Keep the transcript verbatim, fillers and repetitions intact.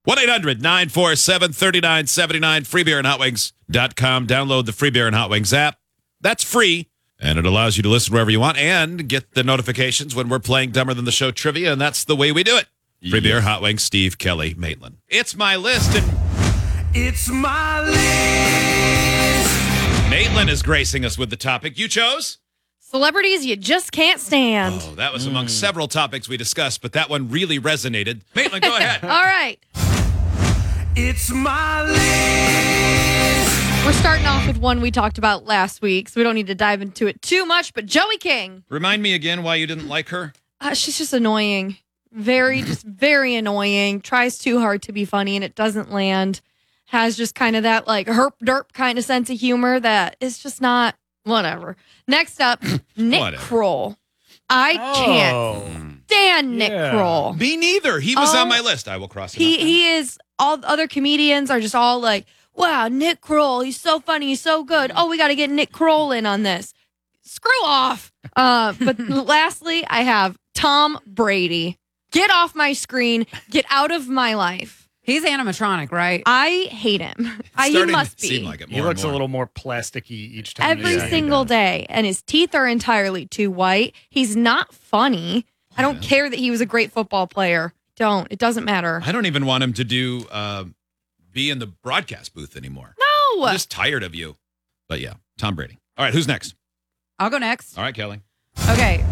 one eight hundred nine four seven three nine seven nine, free beer and hot wings dot com. Download the Free Beer and Hot Wings app. That's free, and it allows you to listen wherever you want and get the notifications when we're playing Dumber Than the Show trivia, and that's the way we do it. Free Yes. Beer, Hot Wings, Steve, Kelly, Maitland. It's my list, and It's my list. Maitland is gracing us with the topic you chose. Celebrities you just can't stand. Oh, that was among several topics we discussed, but that one really resonated. Maitland, go ahead. All right. It's my list. We're starting off with one we talked about last week, so we don't need to dive into it too much, but Joey King. Remind me again why you didn't like her. Uh, she's just annoying. Very, just very annoying. Tries too hard to be funny, and it doesn't land. Has just kind of that, like, herp derp kind of sense of humor that is just not, whatever. Next up, Nick Whatever. Kroll. I can't Oh. stand Nick Yeah. Kroll. Me neither. He was Oh. on my list. I will cross it He off. he is, all the other comedians are just all like, wow, Nick Kroll, he's so funny, he's so good. Oh, we got to get Nick Kroll in on this. Screw off. Uh, but lastly, I have Tom Brady. Get off my screen. Get out of my life. He's animatronic, right? I hate him. I, he Starting must to be. seem like it more He looks and a more. little more plasticky each time. Every Yeah, he single does. day. And his teeth are entirely too white. He's not funny. I don't care that he was a great football player. Don't. It doesn't matter. I don't even want him to do uh, be in the broadcast booth anymore. No. I'm just tired of you. But yeah, Tom Brady. All right, who's next? I'll go next. All right, Kelly. Okay.